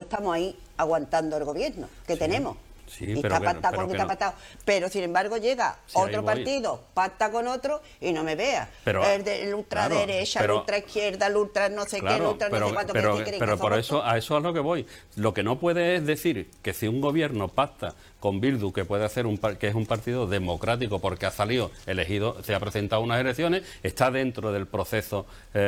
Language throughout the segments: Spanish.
estamos ahí aguantando el gobierno que tenemos. Sí, y pero está pactado porque está pactado. Pero sin embargo llega otro partido, pacta con otro y no me vea. El ultraderecha, el ultraizquierda, el ultra no sé qué, el ultra no sé cuánto. Pero por eso, a eso es lo que voy. Lo que no puede es decir que si un gobierno pacta con Bildu, que puede hacer que es un partido democrático porque ha salido elegido, se ha presentado unas elecciones, está dentro del proceso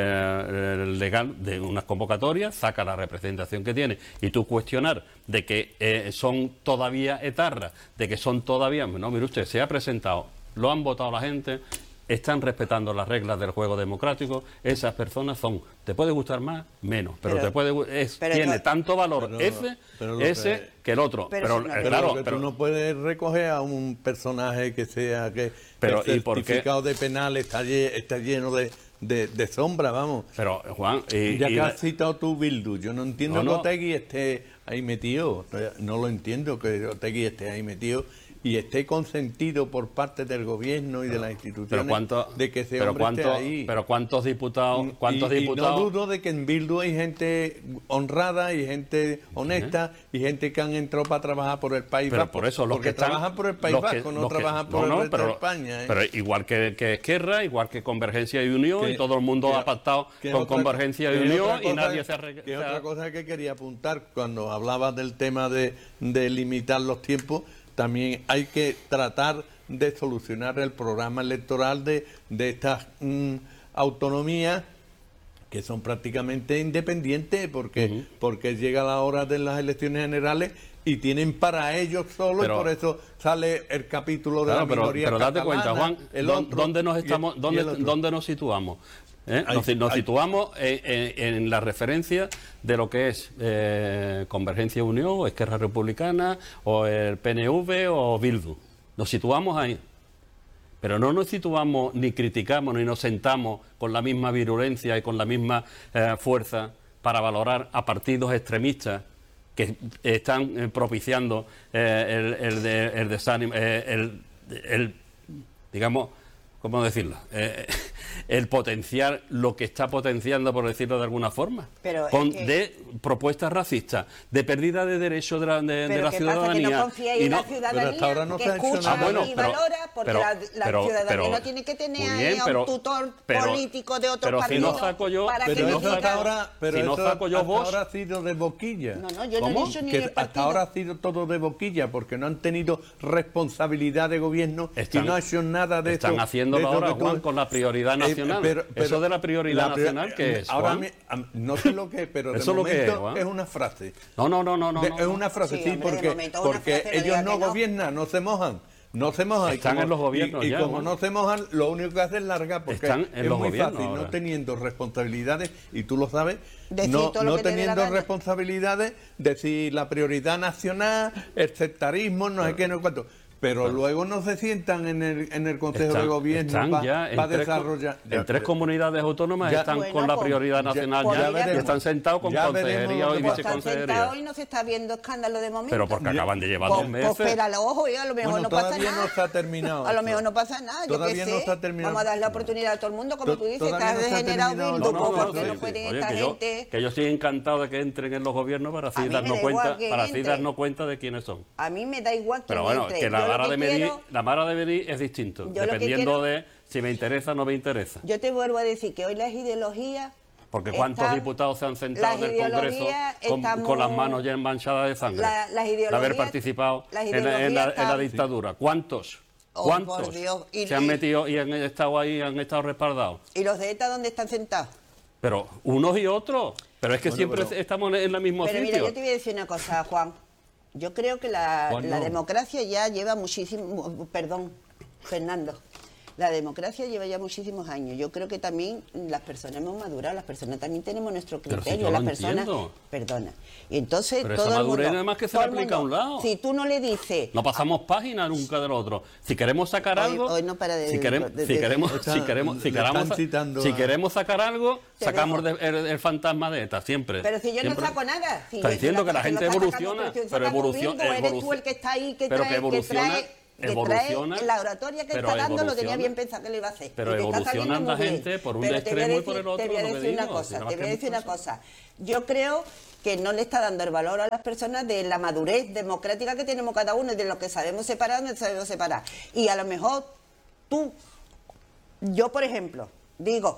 legal de unas convocatorias, saca la representación que tiene, y tú cuestionar de que son todavía etarras, de que son todavía... No, mire usted, se ha presentado, lo han votado la gente, están respetando las reglas del juego democrático, esas personas son, te puede gustar más, menos, pero tiene tanto valor ese que el otro. Pero tú no puedes recoger a un personaje que sea que el certificado de penal está lleno de sombra, vamos. Pero, Juan... ya que has citado tú Bildu, yo no entiendo que Otegi esté ahí metido, no lo entiendo que Otegi esté ahí metido y esté consentido por parte del gobierno y de las instituciones de que ese hombre esté ahí. Pero ¿cuántos diputados? Y no dudo de que en Bildu hay gente honrada y gente honesta y gente que han entrado para trabajar por el País Vasco. Por eso, porque trabajan por el País Vasco, no trabajan por el resto de España. Pero igual que Esquerra, igual que Convergencia y Unión, y todo el mundo ha pactado con Convergencia y Unión y nadie se ha... Que es otra cosa que quería apuntar cuando hablabas del tema de limitar los tiempos. También hay que tratar de solucionar el programa electoral de estas autonomías que son prácticamente independientes porque llega la hora de las elecciones generales y tienen para ellos solo, y por eso sale el capítulo de la minoría pero date catalana, cuenta, Juan, ¿dónde nos situamos? Nos situamos en la referencia de lo que es Convergencia Unión, o Esquerra Republicana, o el PNV, o Bildu. Nos situamos ahí. Pero no nos situamos, ni criticamos, ni nos sentamos con la misma virulencia y con la misma fuerza para valorar a partidos extremistas que están propiciando el desánimo, digamos, ¿cómo decirlo? El potenciar lo que está potenciando, por decirlo de alguna forma, de propuestas racistas, de pérdida de derechos de la ciudadanía. Que no confiáis en la ciudadanía, que escucha y valora, porque la ciudadanía no tiene que tener ahí a un tutor político de otro partido. Pero ahora ha sido de boquilla. No, yo no he dicho ni el partido. Hasta ahora ha sido todo de boquilla, porque no han tenido responsabilidad de gobierno y no han hecho nada de eso. Están haciéndolo ahora, Juan, con la prioridad nacional. Eso de la prioridad nacional, ¿qué es, ahora no sé lo que es, pero de momento es una frase. No. Es una frase, sí, porque ellos no gobiernan, no se mojan. Están en los gobiernos y como no se mojan, lo único que hacen es largar, porque es muy fácil, no teniendo responsabilidades, y tú lo sabes, no teniendo responsabilidades, decir la prioridad nacional, el sectarismo, no sé qué, no sé cuánto. Pero luego no se sientan en el Consejo de Gobierno para desarrollar. En 3 comunidades autónomas están con la prioridad nacional y están sentados con consejería y viceconsejería. Hoy no se está viendo escándalo de momento. Pero porque acaban de llevar 2 meses. Pues espera los ojos y a lo mejor no pasa nada. Todavía no está terminado. A lo mejor no pasa nada. Todavía no está terminado. Vamos a dar la oportunidad a todo el mundo, como tú dices, está degenerado Bildu, porque no pueden esta gente. Que yo estoy encantado de que entren en los gobiernos para así darnos cuenta de quiénes son. A mí me da igual que pero bueno, que la vara de medir es distinto, dependiendo de si me interesa o no me interesa. Yo te vuelvo a decir que hoy las ideologías... Porque ¿cuántos diputados se han sentado en el Congreso con las manos ya manchadas de sangre? De haber participado en la dictadura. ¿Cuántos se han metido y han estado ahí, han estado respaldados? ¿Y los de ETA dónde están sentados? Pero unos y otros. Pero es que siempre estamos en el mismo sitio. Pero mira, yo te voy a decir una cosa, Juan. Yo creo que la democracia ya lleva muchísimo... Perdón, Fernando. La democracia lleva ya muchísimos años. Yo creo que también las personas hemos madurado, las personas también tenemos nuestro criterio. Si las personas... Perdona. Y entonces pero todo esa el mundo... nada más que se le aplica a un lado. Si tú no le dices... No pasamos página nunca del otro. Si queremos sacar algo... Hoy no para de... Si queremos sacar algo, sacamos el fantasma de ETA, siempre. Pero si yo no saco nada. Está diciendo que la gente evoluciona. Pero evoluciona. Eres tú el que está ahí, que trae evoluciona, la oratoria que está dando lo tenía bien pensado que lo iba a hacer. Pero evolucionan la gente por un extremo y por el otro. Te voy a decir una cosa. Yo creo que no le está dando el valor a las personas de la madurez democrática que tenemos cada uno y de lo que sabemos separar, no sabemos separar. Y a lo mejor yo, por ejemplo, digo,